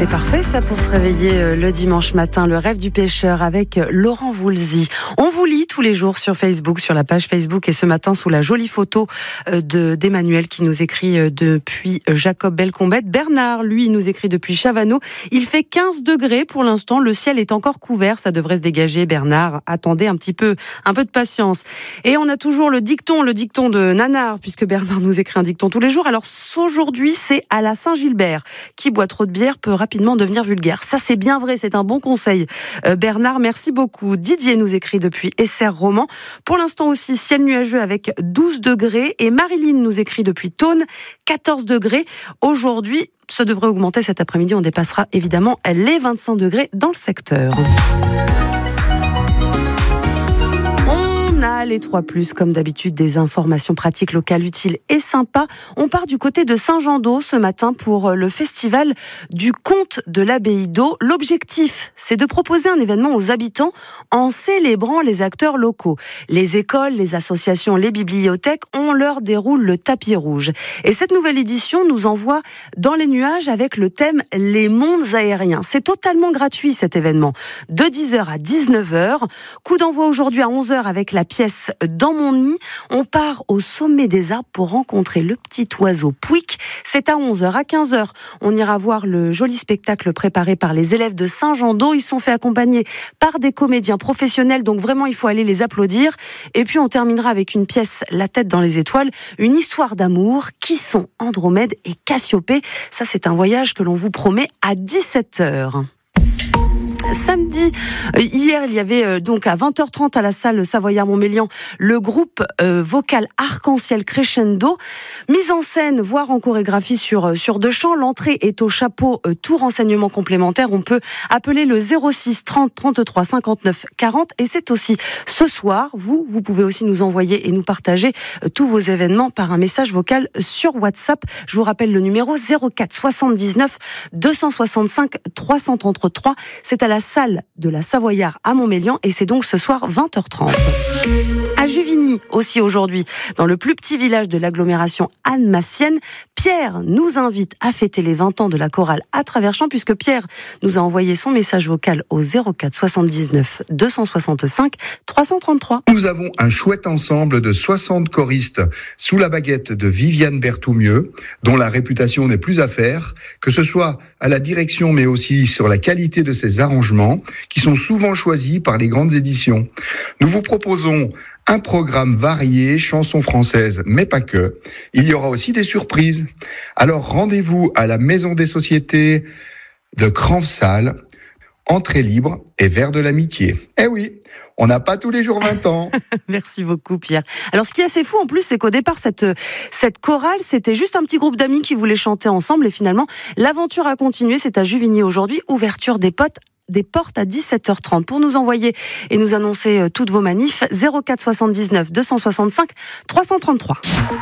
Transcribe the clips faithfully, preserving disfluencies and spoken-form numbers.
C'est parfait ça pour se réveiller le dimanche matin, le rêve du pêcheur avec Laurent Voulzy. On vous lit tous les jours sur Facebook, sur la page Facebook, et ce matin sous la jolie photo de, d'Emmanuel qui nous écrit depuis Jacob Belcombette. Bernard, lui, nous écrit depuis Chavanot. Il fait quinze degrés pour l'instant, le ciel est encore couvert, ça devrait se dégager. Bernard, attendez un petit peu, un peu de patience. Et on a toujours le dicton, le dicton de Nanar, puisque Bernard nous écrit un dicton tous les jours. Alors aujourd'hui, c'est à la Saint-Gilbert. Qui boit trop de bière peut rapidement devenir vulgaire. Ça, c'est bien vrai, c'est un bon conseil. Euh, Bernard, merci beaucoup. Didier nous écrit depuis Essert-Roman. Pour l'instant aussi, ciel nuageux avec douze degrés. Et Marilyn nous écrit depuis Thônes, quatorze degrés. Aujourd'hui, ça devrait augmenter cet après-midi. On dépassera évidemment les vingt-cinq degrés dans le secteur. On a les trois plus, comme d'habitude, des informations pratiques locales utiles et sympas. On part du côté de Saint-Jean-d'Eau ce matin pour le festival du Conte de l'Abbaye d'Eau. L'objectif, c'est de proposer un événement aux habitants en célébrant les acteurs locaux. Les écoles, les associations, les bibliothèques, on leur déroule le tapis rouge. Et cette nouvelle édition nous envoie dans les nuages avec le thème « Les mondes aériens ». C'est totalement gratuit cet événement, de dix heures à dix-neuf heures. Coup d'envoi aujourd'hui à onze heures avec la pièce « Dans mon nid ». On part au sommet des arbres pour rencontrer le petit oiseau Pouic. C'est à onze heures. À quinze heures, on ira voir le joli spectacle préparé par les élèves de Saint-Jean-d'Eau. Ils sont fait accompagner par des comédiens professionnels, donc vraiment il faut aller les applaudir. Et puis on terminera avec une pièce « La tête dans les étoiles », une histoire d'amour, qui sont Andromède et Cassiopée. Ça, c'est un voyage que l'on vous promet à dix-sept heures. Samedi, hier, il y avait donc à vingt heures trente à la salle Savoyard-Montmélian le groupe euh, vocal Arc-en-Ciel Crescendo. Mise en scène, voire en chorégraphie sur, sur deux chants. L'entrée est au chapeau, euh, tout renseignement complémentaire. On peut appeler le zéro six trente trente-trois cinquante-neuf quarante. Et c'est aussi ce soir, vous, vous pouvez aussi nous envoyer et nous partager euh, tous vos événements par un message vocal sur WhatsApp. Je vous rappelle le numéro zéro quatre soixante-dix-neuf deux cent soixante-cinq trois cent trente-trois. C'est à la salle de la Savoyard à Montmélian et c'est donc ce soir vingt heures trente. À Juvigny aussi aujourd'hui, dans le plus petit village de l'agglomération annemassienne, Pierre nous invite à fêter les vingt ans de la chorale à Travers-Champs, puisque Pierre nous a envoyé son message vocal au zéro quatre soixante-dix-neuf deux cent soixante-cinq trois cent trente-trois. Nous avons un chouette ensemble de soixante choristes sous la baguette de Viviane Berthoumieux, dont la réputation n'est plus à faire, que ce soit à la direction mais aussi sur la qualité de ses arrangements, qui sont souvent choisis par les grandes éditions. Nous vous proposons un programme varié, chansons françaises, mais pas que. Il y aura aussi des surprises. Alors rendez-vous à la Maison des Sociétés de Cranfsal, entrée libre et verre de l'amitié. Eh oui, on n'a pas tous les jours vingt ans. Merci beaucoup, Pierre. Alors, ce qui est assez fou, en plus, c'est qu'au départ, cette, cette chorale, c'était juste un petit groupe d'amis qui voulaient chanter ensemble. Et finalement, l'aventure a continué. C'est à Juvigny aujourd'hui. Ouverture des potes. des portes à dix-sept heures trente. Pour nous envoyer et nous annoncer toutes vos manifs, zéro quatre soixante-dix-neuf deux cent soixante-cinq trois cent trente-trois.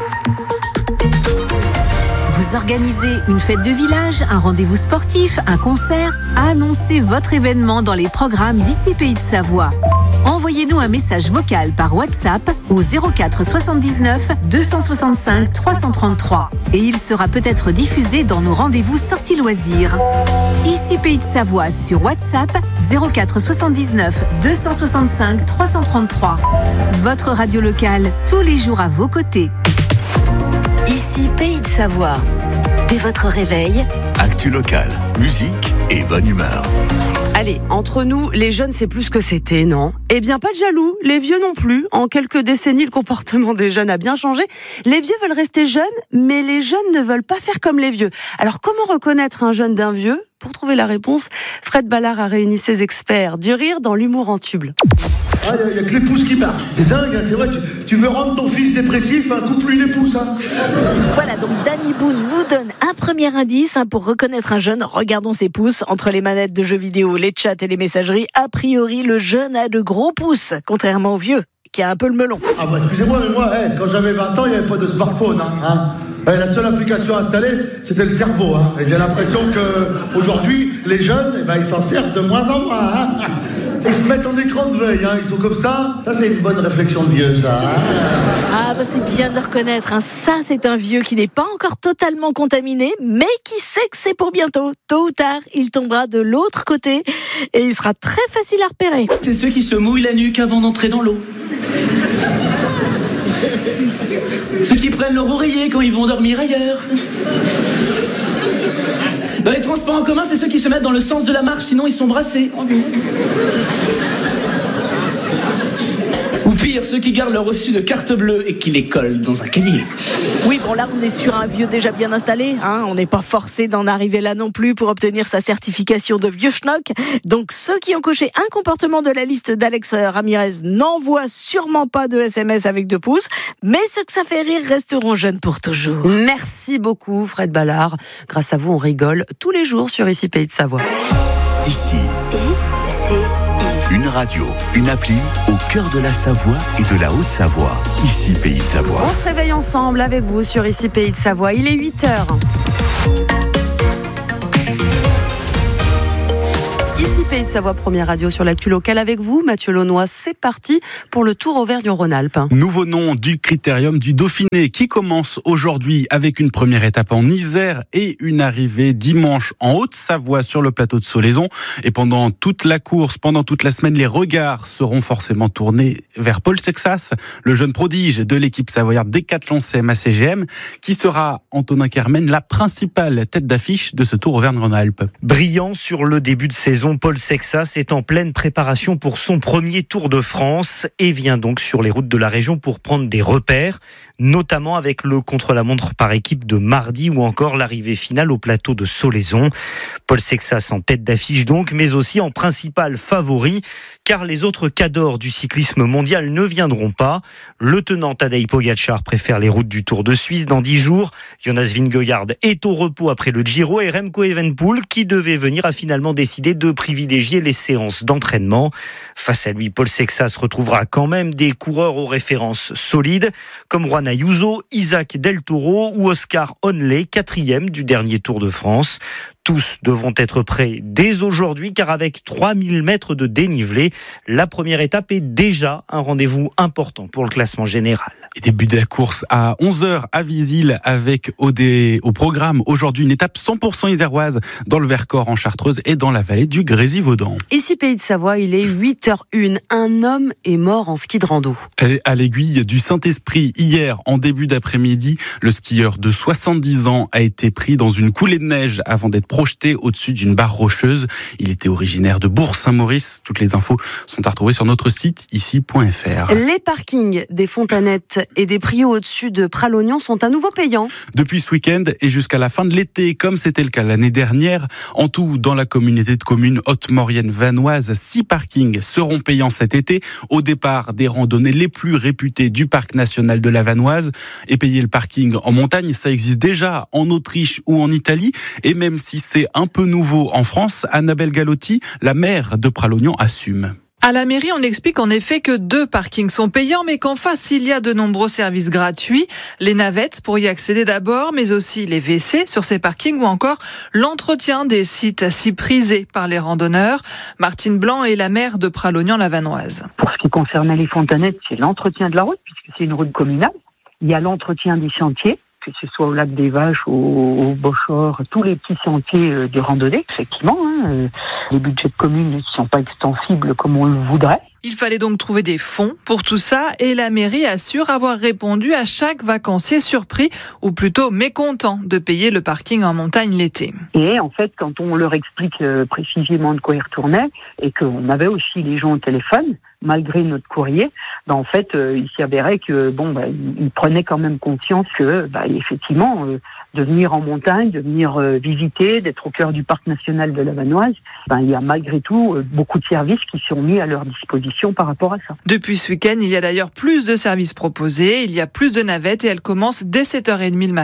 Vous organisez une fête de village, un rendez-vous sportif, un concert? Annoncez votre événement dans les programmes d'Ici Pays de Savoie. Envoyez-nous un message vocal par WhatsApp au zéro quatre soixante-dix-neuf deux cent soixante-cinq trois cent trente-trois et il sera peut-être diffusé dans nos rendez-vous sorties loisirs. Ici Pays de Savoie sur WhatsApp zéro quatre soixante-dix-neuf deux cent soixante-cinq trois cent trente-trois. Votre radio locale tous les jours à vos côtés. Ici Pays de Savoie. Dès votre réveil, actu locale, musique et bonne humeur. Allez, entre nous, les jeunes, c'est plus ce que c'était, non? Eh bien, pas de jaloux, les vieux non plus. En quelques décennies, le comportement des jeunes a bien changé. Les vieux veulent rester jeunes, mais les jeunes ne veulent pas faire comme les vieux. Alors, comment reconnaître un jeune d'un vieux? Pour trouver la réponse, Fred Ballard a réuni ses experts du rire dans l'humour en tube. Il ah, n'y a, a que les pouces qui marchent. C'est dingue, hein, c'est vrai. Tu, tu veux rendre ton fils dépressif, hein, coupe-lui les pouces. Hein. Voilà, donc Danny Boone nous donne un premier indice hein, pour reconnaître un jeune. Regardons ses pouces. Entre les manettes de jeux vidéo, les chats et les messageries, a priori, le jeune a de gros pouces, contrairement au vieux, qui a un peu le melon. Ah bah excusez-moi, mais moi, hey, quand j'avais vingt ans, il n'y avait pas de smartphone. Hein, hein. Et la seule application installée, c'était le cerveau. Hein. Et j'ai l'impression qu'aujourd'hui, les jeunes, eh ben, ils s'en servent de moins en moins. Hein. Ils se mettent en écran de veille, hein. Ils sont comme ça. Ça, c'est une bonne réflexion de vieux, ça. Hein. Ah, bah c'est bien de le reconnaître. Hein. Ça, c'est un vieux qui n'est pas encore totalement contaminé, mais qui sait que c'est pour bientôt. Tôt ou tard, il tombera de l'autre côté et il sera très facile à repérer. C'est ceux qui se mouillent la nuque avant d'entrer dans l'eau. Ceux qui prennent leur oreiller quand ils vont dormir ailleurs. Dans les transports en commun, c'est ceux qui se mettent dans le sens de la marche, sinon ils sont brassés. Ou pire, ceux qui gardent leur reçu de carte bleue et qui les collent dans un cahier. Oui, bon là, on est sur un vieux déjà bien installé. Hein. On n'est pas forcé d'en arriver là non plus pour obtenir sa certification de vieux schnock. Donc ceux qui ont coché un comportement de la liste d'Alex Ramirez n'envoient sûrement pas de S M S avec deux pouces. Mais ceux que ça fait rire resteront jeunes pour toujours. Merci beaucoup Fred Ballard. Grâce à vous, on rigole tous les jours sur Ici Pays de Savoie. Ici, Et c'est une radio, une appli au cœur de la Savoie et de la Haute-Savoie. Ici Pays de Savoie. On se réveille ensemble avec vous sur Ici Pays de Savoie. Il est huit heures. Ici Pays de Savoie, première radio sur l'actu locale avec vous, Mathieu Launois. C'est parti pour le Tour Auvergne-Rhône-Alpes. Nouveau nom du Critérium du Dauphiné qui commence aujourd'hui avec une première étape en Isère et une arrivée dimanche en Haute-Savoie sur le plateau de Solaison. Et pendant toute la course, pendant toute la semaine, les regards seront forcément tournés vers Paul Sexas, le jeune prodige de l'équipe savoyarde Décathlon C M A C G M, qui sera, Antonin Kermen, la principale tête d'affiche de ce Tour Auvergne-Rhône-Alpes. Brillant sur le début de saison, Paul Sexas est en pleine préparation pour son premier Tour de France et vient donc sur les routes de la région pour prendre des repères, notamment avec le contre-la-montre par équipe de mardi ou encore l'arrivée finale au plateau de Solaison. Paul Sexas en tête d'affiche donc, mais aussi en principal favori, car les autres cadors du cyclisme mondial ne viendront pas. Le tenant Tadej Pogačar préfère les routes du Tour de Suisse dans dix jours. Jonas Vingegaard est au repos après le Giro et Remco Evenepoel, qui devait venir, a finalement décidé de privilégier les séances d'entraînement. Face à lui, Paul Sexas retrouvera quand même des coureurs aux références solides, comme Juan Ayuso, Isaac Del Toro ou Oscar Onley, quatrième du dernier Tour de France. Tous devront être prêts dès aujourd'hui, car avec trois mille mètres de dénivelé, la première étape est déjà un rendez-vous important pour le classement général. Et début de la course à onze heures à Visil, avec au, dé, au programme aujourd'hui une étape cent pour cent iséroise dans le Vercors en Chartreuse et dans la vallée du Grésivaudan. Ici Pays de Savoie, il est huit heures une. Un homme est mort en ski de rando. À l'aiguille du Saint-Esprit, hier en début d'après-midi, le skieur de soixante-dix ans a été pris dans une coulée de neige avant d'être projeté au-dessus d'une barre rocheuse. Il était originaire de Bourg-Saint-Maurice. Toutes les infos sont à retrouver sur notre site ici point f r. Les parkings des Fontanettes et des Priaux au-dessus de Pralognan sont à nouveau payants. Depuis ce week-end et jusqu'à la fin de l'été, comme c'était le cas l'année dernière, en tout, dans la communauté de communes Haute-Maurienne-Vanoise, six parkings seront payants cet été, au départ des randonnées les plus réputées du parc national de la Vanoise. Et payer le parking en montagne, ça existe déjà en Autriche ou en Italie. Et même si c'est un peu nouveau en France, Annabelle Galotti, la maire de Pralognan, assume. À la mairie, on explique en effet que deux parkings sont payants, mais qu'en face, il y a de nombreux services gratuits. Les navettes pour y accéder d'abord, mais aussi les W C sur ces parkings ou encore l'entretien des sites si prisés par les randonneurs. Martine Blanc est la maire de Pralognan-la-Vanoise. Pour ce qui concerne les Fontanettes, c'est l'entretien de la route, puisque c'est une route communale. Il y a l'entretien des sentiers, que ce soit au lac des Vaches, au, au Bochor, tous les petits sentiers de randonnée, effectivement. Hein, les budgets de communes ne sont pas extensibles comme on le voudrait. Il fallait donc trouver des fonds pour tout ça et la mairie assure avoir répondu à chaque vacancier surpris ou plutôt mécontent de payer le parking en montagne l'été. Et en fait, quand on leur explique précisément de quoi ils retournaient et qu'on avait aussi les gens au téléphone, malgré notre courrier, ben en fait, euh, il s'avérait que bon, ben, ils prenaient quand même conscience que, ben, effectivement, euh, de venir en montagne, de venir euh, visiter, d'être au cœur du parc national de la Vanoise, ben, il y a malgré tout euh, beaucoup de services qui sont mis à leur disposition par rapport à ça. Depuis ce week-end, il y a d'ailleurs plus de services proposés, il y a plus de navettes et elles commencent dès sept heures trente le matin.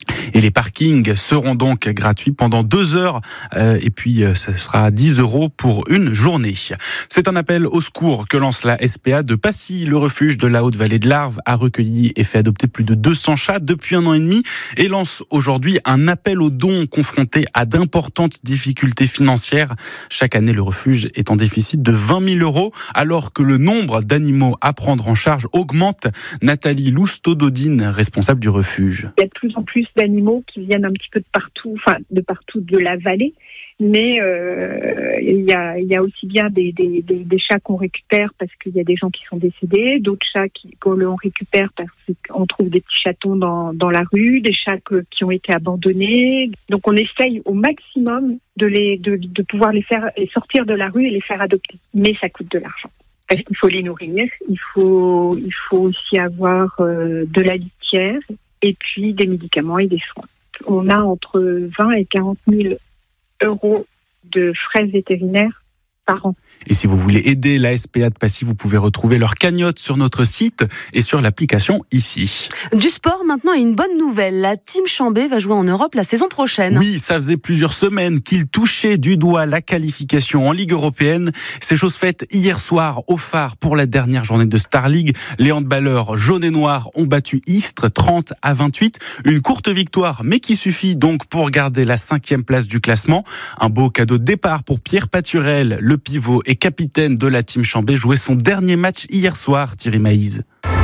Et les parkings seront donc gratuits pendant deux heures euh, et puis euh, ce sera dix euros pour une journée. C'est un appel au secours que lance la S P A de Passy. Le refuge de la Haute-Vallée de l'Arve a recueilli et fait adopter plus de deux cents chats depuis un an et demi et lance aujourd'hui un appel aux dons confronté à d'importantes difficultés financières. Chaque année, le refuge est en déficit de vingt mille euros alors que le nombre d'animaux à prendre en charge augmente. Nathalie Lousteau-Dodine, responsable du refuge. Il y a de plus en plus d'animaux qui viennent un petit peu de partout, enfin de partout de la vallée, mais euh, il y a il y a aussi bien des des des, des chats qu'on récupère parce qu'il y a des gens qui sont décédés, d'autres chats qui qu'on récupère parce qu'on trouve des petits chatons dans dans la rue, des chats que, qui ont été abandonnés. Donc on essaye au maximum de les de de pouvoir les faire les sortir de la rue et les faire adopter, mais ça coûte de l'argent. Parce qu'il faut les nourrir, il faut il faut aussi avoir euh, de la litière. Et puis des médicaments et des soins. On a entre vingt et quarante mille euros de frais vétérinaires par an. Et si vous voulez aider la S P A de Passy, vous pouvez retrouver leur cagnotte sur notre site et sur l'application ici. Du sport maintenant et une bonne nouvelle. La Team Chambé va jouer en Europe la saison prochaine. Oui, ça faisait plusieurs semaines qu'ils touchaient du doigt la qualification en Ligue européenne. C'est chose faite hier soir au Phare pour la dernière journée de Star League. Les handballeurs jaunes et noirs ont battu Istres trente à vingt-huit. Une courte victoire, mais qui suffit donc pour garder la cinquième place du classement. Un beau cadeau de départ pour Pierre Paturel, le pivot et capitaine de la Team Chambé, jouait son dernier match hier soir, Thierry Maïz.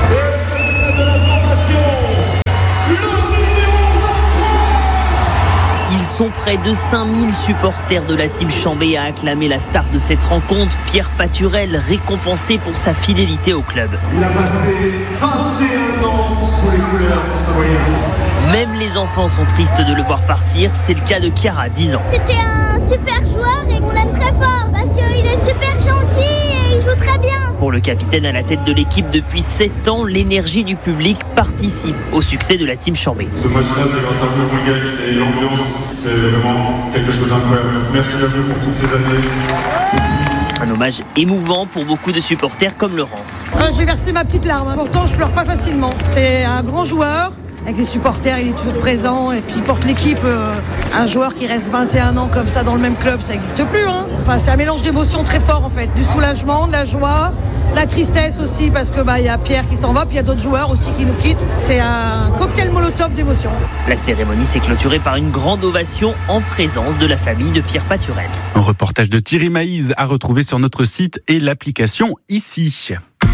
Ils sont près de cinq mille supporters de la Team Chambé à acclamer la star de cette rencontre, Pierre Paturel, récompensé pour sa fidélité au club. Il a passé vingt et un ans sous les couleurs savoyardes. Même les enfants sont tristes de le voir partir, c'est le cas de Chiara, dix ans. C'était un super joueur et on l'aime très fort parce qu'il est super gentil et il joue très bien. Pour le capitaine à la tête de l'équipe depuis sept ans, l'énergie du public participe au succès de la Team Chambé. Ce match-là, c'est grâce à vous, vous le gagne, c'est l'ambiance, c'est vraiment quelque chose d'incroyable. Merci à vous pour toutes ces années. Un hommage émouvant pour beaucoup de supporters comme Laurence. Euh, j'ai versé ma petite larme, pourtant je pleure pas facilement. C'est un grand joueur. Avec les supporters, il est toujours présent et puis il porte l'équipe. Euh, un joueur qui reste vingt et un ans comme ça dans le même club, ça n'existe plus. Hein. Enfin, c'est un mélange d'émotions très fort en fait. Du soulagement, de la joie, de la tristesse aussi parce que bah il y a Pierre qui s'en va, puis il y a d'autres joueurs aussi qui nous quittent. C'est un cocktail molotov d'émotions. La cérémonie s'est clôturée par une grande ovation en présence de la famille de Pierre Paturel. Un reportage de Thierry Maïz à retrouver sur notre site et l'application ici.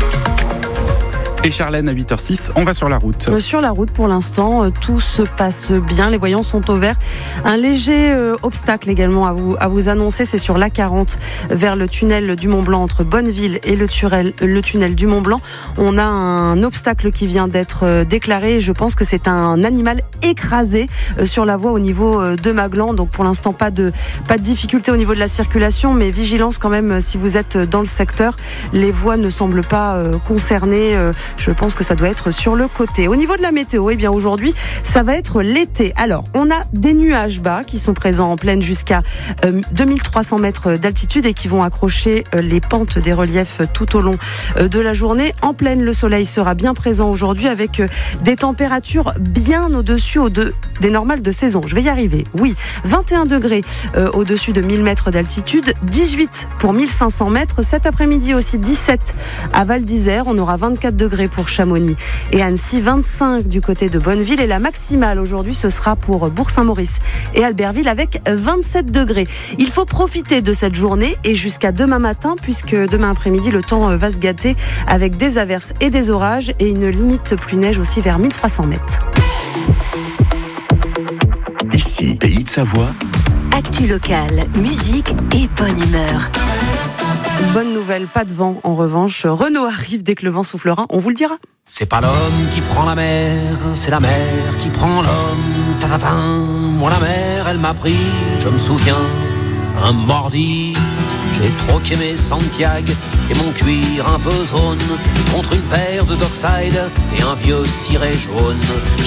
Et Charlène, à huit heures six, on va sur la route. Sur la route, pour l'instant, tout se passe bien. Les voyants sont au vert. Un léger euh, obstacle également à vous, à vous annoncer, c'est sur l'A quarante vers le tunnel du Mont-Blanc, entre Bonneville et le, Turel, le tunnel du Mont-Blanc. On a un obstacle qui vient d'être déclaré. Je pense que c'est un animal écrasé sur la voie au niveau de Maglan. Donc pour l'instant, pas de, pas de difficulté au niveau de la circulation, mais vigilance quand même si vous êtes dans le secteur. Les voies ne semblent pas euh, concernées. Euh, Je pense que ça doit être sur le côté. Au niveau de la météo, eh bien aujourd'hui, ça va être l'été. Alors, on a des nuages bas qui sont présents en plaine jusqu'à euh, deux mille trois cents mètres d'altitude et qui vont accrocher euh, les pentes des reliefs tout au long euh, de la journée. En plaine, le soleil sera bien présent aujourd'hui avec euh, des températures bien au-dessus au de, des normales de saison. Je vais y arriver. Oui, vingt et un degrés euh, au-dessus de mille mètres d'altitude, dix-huit pour mille cinq cents mètres. Cet après-midi aussi, dix-sept à Val d'Isère. On aura vingt-quatre degrés pour Chamonix et Annecy, vingt-cinq du côté de Bonneville, et la maximale aujourd'hui ce sera pour Bourg-Saint-Maurice et Albertville avec vingt-sept degrés. Il faut profiter de cette journée et jusqu'à demain matin, puisque demain après-midi le temps va se gâter avec des averses et des orages et une limite pluie-neige aussi vers mille trois cents mètres. Ici, Pays de Savoie. Actu locale, musique et bonne humeur. Bonne nouvelle, pas de vent en revanche. Renaud arrive dès que le vent soufflera, on vous le dira. C'est pas l'homme qui prend la mer, c'est la mer qui prend l'homme. Ta-ta-ta, moi la mer, elle m'a pris, je me souviens, un mordi. J'ai troqué mes Santiago et mon cuir un peu zone contre une paire de Dockside et un vieux ciré jaune.